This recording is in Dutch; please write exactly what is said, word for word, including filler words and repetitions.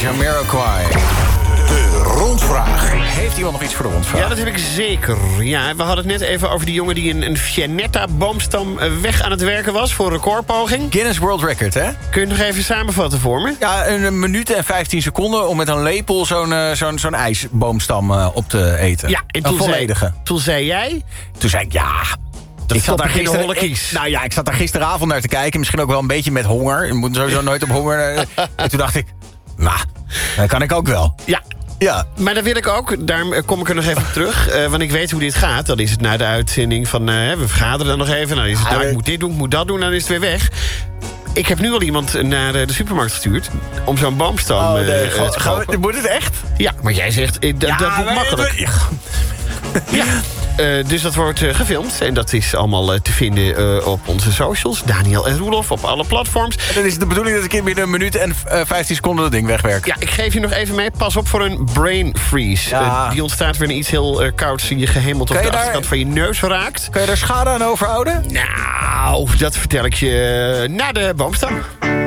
Jamiroquai. De rondvraag. Heeft iemand nog iets voor de rondvraag? Ja, dat heb ik zeker. Ja, we hadden het net even over die jongen die in een Vianetta-boomstam weg aan het werken was voor een recordpoging. Guinness World Record, hè? Kun je het nog even samenvatten voor me? Ja, een minuut en vijftien seconden om met een lepel zo'n uh, zo'n zo'n ijsboomstam uh, op te eten. Ja, en een toen volledige. Zei, toen zei jij... Toen zei ik, ja... Dat ik zat daar in de gisteren, holle ik, kies. nou ja, ik zat daar gisteravond naar te kijken. Misschien ook wel een beetje met honger. Je moet sowieso nooit op honger. Uh, en toen dacht ik, nou, dat kan ik ook wel. Ja. Ja. Maar dan wil ik ook, daar kom ik er nog even op terug. Uh, want ik weet hoe dit gaat. Dan is het na de uitzending van, uh, we vergaderen dan nog even. Dan is het, nou, ik moet dit doen, ik moet dat doen. Dan is het weer weg. Ik heb nu al iemand naar de supermarkt gestuurd om zo'n boomstam oh, nee, uh, gewoon, te kopen. gaan we, moet het echt? Ja, maar jij zegt, uh, dat, ja, dat moet makkelijk. Ja. Ja, uh, dus dat wordt uh, gefilmd. En dat is allemaal uh, te vinden uh, op onze socials. Daniel en Roelof op alle platforms. En dan is het de bedoeling dat ik in binnen een minuut en uh, vijftien seconden dat ding wegwerk. Ja, ik geef je nog even mee. Pas op voor een brain freeze. Ja. Uh, die ontstaat wanneer iets heel uh, kouds je gehemeld op de daar, achterkant van je neus raakt. Kan je daar schade aan overhouden? Nou, dat vertel ik je na de boomstam.